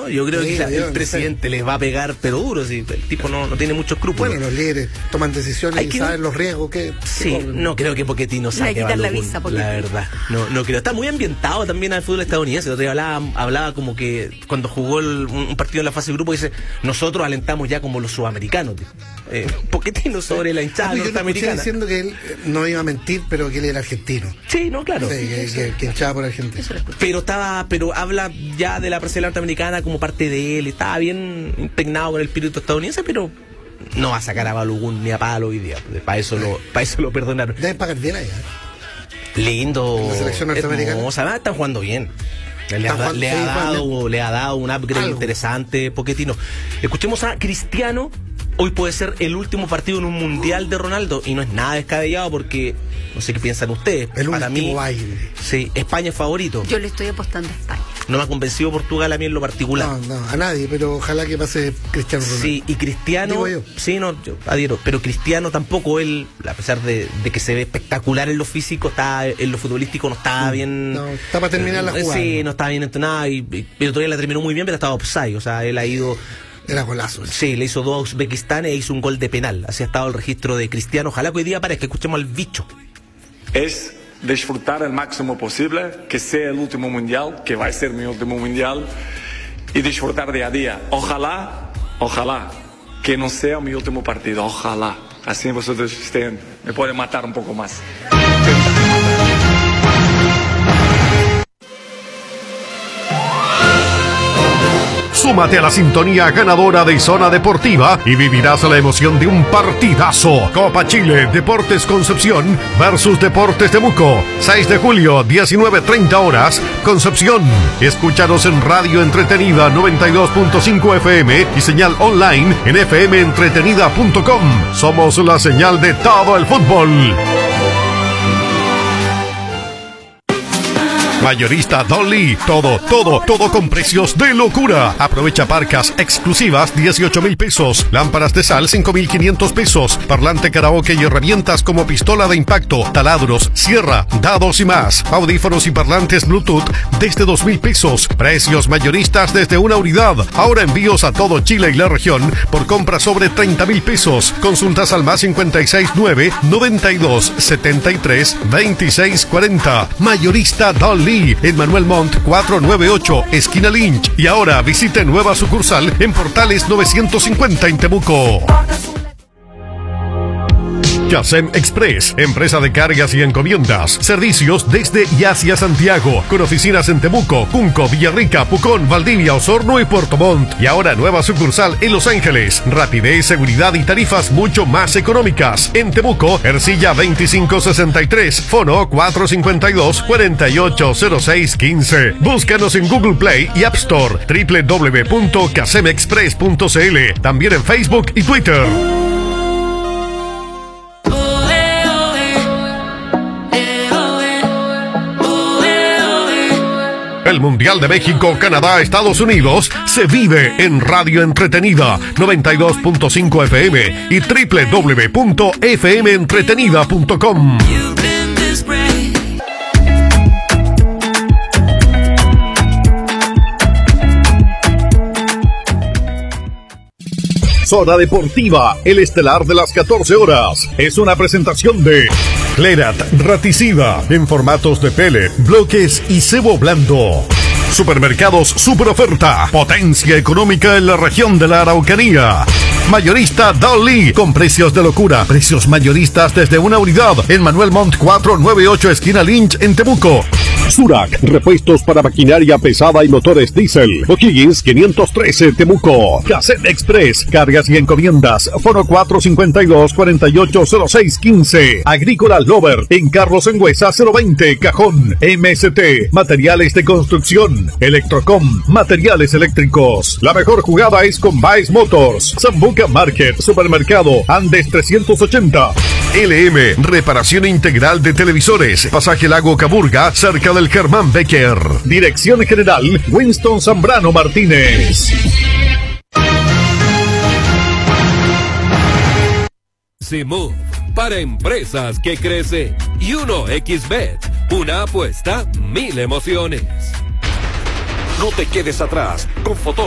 No, yo creo que el presidente les va a pegar, pero duro, sí. El tipo no tiene muchos escrúpulos. Bueno, los líderes toman decisiones y saben los riesgos que sí, no creo que Pochettino saque la visa, la verdad. No creo. Está muy ambientado también al fútbol estadounidense. El otro día hablaba como que cuando jugó un partido en la fase de grupo, dice, nosotros alentamos ya como los sudamericanos. Pochettino sobre la hinchada norteamericana. Diciendo que él no iba a mentir, pero que él era argentino. Sí, no, claro. Sí, que hinchaba por Argentina. Pero habla ya de la presidencia norteamericana como parte de él. Estaba bien impregnado con el espíritu estadounidense, pero no va a sacar a Balogun ni a palo hoy día. Para eso lo perdonaron. Deben pagar bien allá. Lindo. La selección norteamericana. Hermosa, están jugando bien. Le ha dado un upgrade interesante Pochettino. Escuchemos a Cristiano. Hoy puede ser el último partido en un mundial de Ronaldo y no es nada descabellado porque no sé qué piensan ustedes. Para mí, sí, España es favorito. Yo le estoy apostando a España. No me ha convencido Portugal a mí en lo particular. No, a nadie, pero ojalá que pase Cristiano Ronaldo. Sí, y Cristiano, yo adhiero, pero Cristiano tampoco, él, a pesar de que se ve espectacular en lo físico, está en lo futbolístico, no está bien. No, está para terminar la jugada. Sí, no está bien entrenado pero todavía la terminó muy bien, pero estaba offside, o sea, él ha ido. Era golazo. Sí, le hizo 2 a Uzbekistán e hizo un gol de penal. Así ha estado el registro de Cristiano. Ojalá que hoy día aparezca. Escuchemos al bicho. Es disfrutar al máximo posible, que sea el último mundial, que va a ser mi último mundial, y disfrutar día a día. Ojalá que no sea mi último partido. Ojalá. Así vosotros me pueden matar un poco más. Súmate a la sintonía ganadora de Zona Deportiva y vivirás la emoción de un partidazo. Copa Chile, Deportes Concepción versus Deportes Temuco. 6 de julio, 19:30 horas, Concepción. Escúchanos en Radio Entretenida 92.5 FM y señal online en fmentretenida.com. Somos la señal de todo el fútbol. Mayorista Dolly, todo con precios de locura. Aprovecha parcas exclusivas 18,000 pesos, lámparas de sal 5,500 pesos, parlante karaoke y herramientas como pistola de impacto, taladros, sierra, dados y más. Audífonos y parlantes Bluetooth desde 2,000 pesos. Precios mayoristas desde una unidad. Ahora envíos a todo Chile y la región por compra sobre 30,000 pesos. Consultas al más 569 92 73 26 40. Mayorista Dolly en Manuel Montt 498, esquina Lynch. Y ahora visite nueva sucursal en Portales 950 en Temuco. Casem Express, empresa de cargas y encomiendas. Servicios desde y hacia Santiago, con oficinas en Temuco, Cunco, Villarrica, Pucón, Valdivia, Osorno y Puerto Montt. Y ahora nueva sucursal en Los Ángeles. Rapidez, seguridad y tarifas mucho más económicas. En Temuco, Ercilla 2563, fono 452-480615. Búscanos en Google Play y App Store, www.casemexpress.cl. También en Facebook y Twitter. El Mundial de México, Canadá, Estados Unidos se vive en Radio Entretenida 92.5 FM y www.fmentretenida.com. Zona Deportiva, el estelar de las 14 horas. Es una presentación de Clerat Raticida en formatos de pellet, bloques y cebo blando. Supermercados Super Oferta, potencia económica en la región de la Araucanía. Mayorista Dolly, con precios de locura, precios mayoristas desde una unidad en Manuel Montt 498, esquina Lynch en Temuco. Surac, repuestos para maquinaria pesada y motores diésel. O'Higgins 513, Temuco. Cassette Express, cargas y encomiendas. Fono 452-480615. Agrícola Lover, en Carlos Engüesa 020, Cajón. MST, materiales de construcción. Electrocom, materiales eléctricos. La mejor jugada es con Baez Motors. Zambuca Market, Supermercado Andes 380. LM, reparación integral de televisores. Pasaje Lago Caburga, cerca del Germán Becker. Dirección General Winston Zambrano Martínez. Simove, para empresas que crecen. Y 1xBet, una apuesta, 1000 emociones. No te quedes atrás. Con